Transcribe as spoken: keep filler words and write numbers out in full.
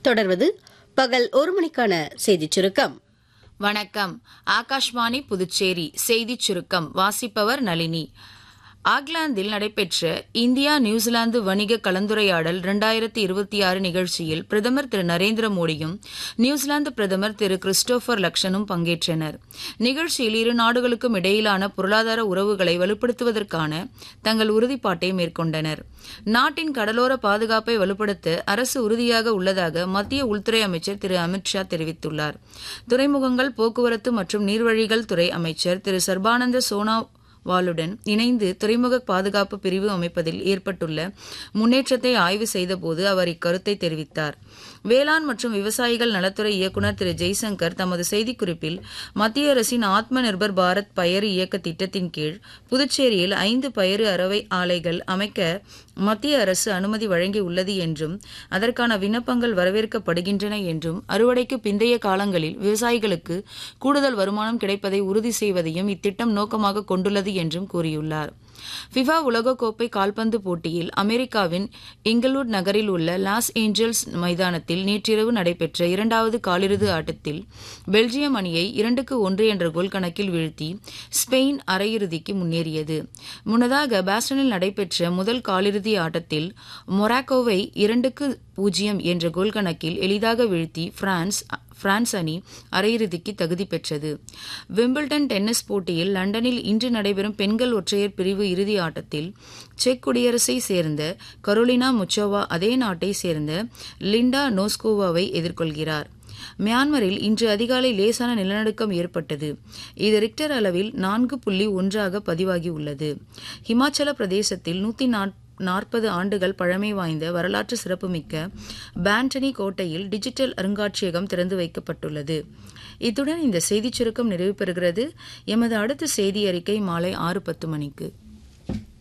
தொடர்வது பகல் ஒரு மணிக்கான செய்திச் சுருக்கம். வணக்கம். ஆகாஷ்வாணி புதுச்சேரி செய்திச் சுருக்கம் வாசிப்பவர் நளினி. ஆக்லாந்தில் நடைபெற்ற இந்தியா நியூசிலாந்து வணிக கலந்துரையாடல் இரண்டாயிரத்தி இருபத்தி ஆறு நிகழ்ச்சியில் பிரதமர் திரு நரேந்திர மோடியும் நியூசிலாந்து பிரதமர் திரு கிறிஸ்டோபர் லக்சனும் பங்கேற்றனர். நிகழ்ச்சியில் இரு நாடுகளுக்கும் இடையிலான பொருளாதார உறவுகளை வலுப்படுத்துவதற்கான தங்கள் உறுதிப்பாட்டை மேற்கொண்டனர். நாட்டின் கடலோர பாதுகாப்பை வலுப்படுத்த அரசு உறுதியாக உள்ளதாக மத்திய உள்துறை அமைச்சர் திரு அமித்ஷா தெரிவித்துள்ளார். துறைமுகங்கள், போக்குவரத்து மற்றும் நீர்வழிகள் துறை அமைச்சர் திரு சர்பானந்த சோனா வாலுடன் இணைந்து துறைமுக பாதுகாப்பு பிரிவு அமைப்பதில் ஏற்பட்டுள்ள முன்னேற்றத்தை ஆய்வு செய்தபோது அவர் இக்கருத்தை தெரிவித்தார். வேளாண் மற்றும் விவசாயிகள் நலத்துறை இயக்குநர் திரு ஜெய்சங்கர் தமது செய்திக்குறிப்பில் மத்திய அரசின் ஆத்ம நிர்பர் பாரத் பயறு இயக்க திட்டத்தின் கீழ் புதுச்சேரியில் ஐந்து பயறு அரவை ஆலைகள் அமைக்க மத்திய அரசு அனுமதி வழங்கியுள்ளது என்றும் அதற்கான விண்ணப்பங்கள் வரவேற்கப்படுகின்றன என்றும் அறுவடைக்கு பிந்தைய காலங்களில் விவசாயிகளுக்கு கூடுதல் வருமானம் கிடைப்பதை உறுதி செய்வதையும் இத்திட்டம் நோக்கமாக கொண்டுள்ளது என்றும் கூறியுள்ளார். ஃபிஃபா உலகக்கோப்பை கால்பந்து போட்டியில் அமெரிக்காவின் இங்கிள்வுட் நகரில் உள்ள லாஸ் ஏஞ்சல்ஸ் மைதானத்தில் நேற்றிரவு நடைபெற்ற இரண்டாவது காலிறுதி ஆட்டத்தில் பெல்ஜியம் அணியை இரண்டுக்கு ஒன்று என்ற கோல் கணக்கில் வீழ்த்தி ஸ்பெயின் அரையிறுதிக்கு முன்னேறியது. முன்னதாக பாஸ்டனில் நடைபெற்ற முதல் காலிறுதி ஆட்டத்தில் மொராக்கோவை இரண்டுக்கு பூஜ்ஜியம் என்ற கோல் கணக்கில் எளிதாக வீழ்த்தி பிரான்ஸ் பிரான்ஸ் அணி அரையிறுதிக்கு தகுதி பெற்றது. விம்பிள்டன் டென்னிஸ் போட்டியில் லண்டனில் இன்று நடைபெறும் பெண்கள் ஒற்றையர் பிரிவு இறுதி ஆட்டத்தில் செக் குடியரசை சேர்ந்த கரோலினா முச்சோவா அதே நாட்டை சேர்ந்த லிண்டா நோஸ்கோவாவை எதிர்கொள்கிறார். மியான்மரில் இன்று அதிகாலை லேசான நிலநடுக்கம் ஏற்பட்டது. இது ரிக்டர் அளவில் நான்கு புள்ளி ஒன்றாக பதிவாகியுள்ளது. ஹிமாச்சல பிரதேசத்தில் நூத்தி நாற்பது ஆண்டுகள் பழமை வாய்ந்த வரலாற்று சிறப்புமிக்க பாண்டனி கோட்டையில் டிஜிட்டல் அருங்காட்சியகம் திறந்து வைக்கப்பட்டுள்ளது. இத்துடன் இந்த செய்திச் சுருக்கம் நிறைவு பெறுகிறது. எமது அடுத்த செய்தி அறிக்கை மாலை ஆறு பத்து மணிக்கு.